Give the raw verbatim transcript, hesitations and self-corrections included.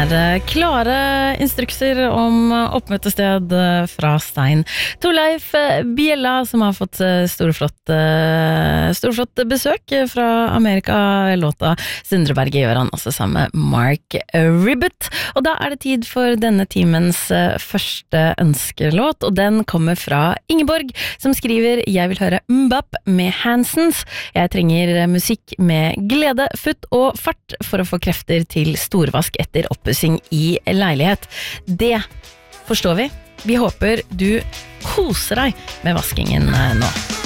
er eh, klare instrukser om eh, oppmøtested eh, fra Stein. Torleif eh, Bjella, som har fått eh, storflott, eh, storflott besøk eh, fra Amerika. Låta Sindreberget gjør han også sammen med Mark Ribbett. Og da er det tid for denne timens eh, første ønskelåt, og den kommer fra Ingeborg, som skriver: Jeg vil høre Mbap med Hansons. Jeg trenger eh, musikk med glede, futt og fart for å få krefter til storvask etter oppussing i leilighet. Det forstår vi. Vi håper du koser deg med vaskingen nå.